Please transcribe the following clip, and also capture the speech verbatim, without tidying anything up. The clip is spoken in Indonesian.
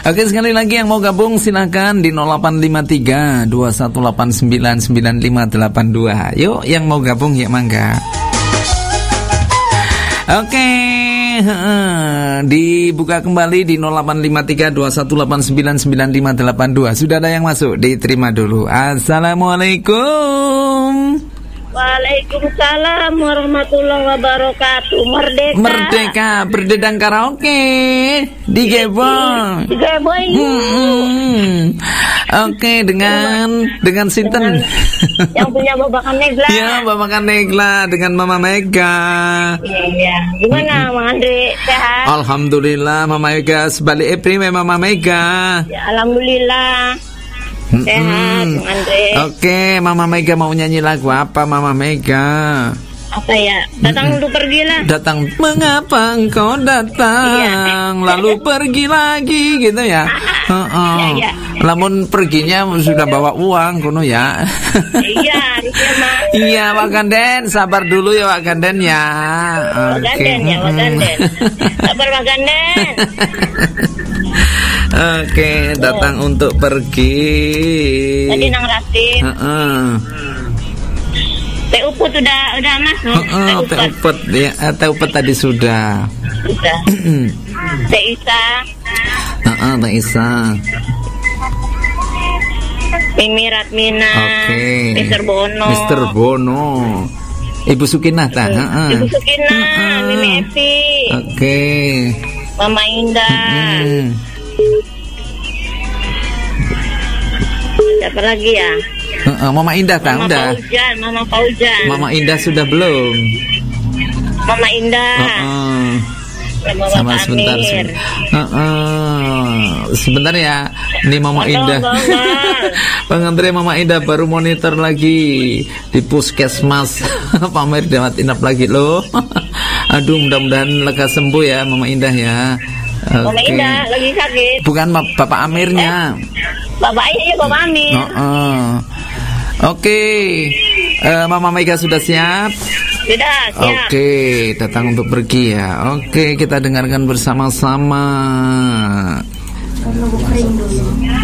Oke, sekali lagi yang mau gabung silakan di nol delapan lima tiga dua satu delapan sembilan sembilan lima delapan dua. Yuk, yang mau gabung ya mangga. Oke, dibuka kembali di nol delapan lima tiga dua satu delapan sembilan sembilan lima delapan dua. Sudah ada yang masuk, diterima dulu. Assalamualaikum. Waalaikumsalam warahmatullahi wabarakatuh. Merdeka. Merdeka, berdedang karaoke di Geboy. Di Geboy. Hmm. Oke, dengan dengan sinten? Yang punya Babakan Negla. Ya, Babakan Negla dengan Mama Mega. Iya, iya. Gimana, Mang Andre? Sehat? Alhamdulillah, Mama Mega sebalik April Mama Mega. Ya, alhamdulillah. Sehat, Hmm. Mang Andre. Oke, Mama Mega mau nyanyi lagu apa, Mama Mega? Apa ya? Datang dulu pergi lah. Datang, mengapa engkau datang, Iya. lalu pergi lagi, gitu ya. Heeh. Iya, iya. Lamun perginya sudah bawa uang, kuno ya. Iya, harusnya mah. Iya, Pak Ganden, sabar dulu ya, Pak Ganden ya. Pak Ganden ya, Pak Ganden. Sabar, Pak Ganden. Oke, datang Oh. untuk pergi. Tadi nang Rasim. Heeh. Teh Uput udah udah masuk. Heeh, Teh Upet ya, eh, Teh Upet tadi sudah. Sudah. Teh Isa. Heeh, Teh Isa. Mimi Ratmina. Oke. Mister Bono. Mister Bono. Ibu Sukinah tah, heeh. Ibu Sukina, Heeh. Mimi Evi. Oke. Mama Indah. Hmm. Siapa lagi ya? Heeh, Mama Indah tah, Mama udah. Fauzan, Mama Fauzan. Mama Indah sudah belum? Mama Indah. Heeh. Sama Sama Bapak sebentar Amir. sebentar. Heeh. Sebentar ya. Ini Mama Betul, Indah. betul. Bang Andre, Mama Indah baru monitor lagi di puskesmas. Pamer dirawat inap lagi loh. Aduh, mudah-mudahan lega sembuh ya Mama Indah ya. Mama Oke. Indah lagi sakit. Bukan ma- Bapak Amirnya. Bapak ini Bapak Amir. Heeh. Oke. Eh, Mama Mega sudah siap? Sudah, siap. Oke, datang untuk pergi ya. Oke, kita dengarkan bersama-sama.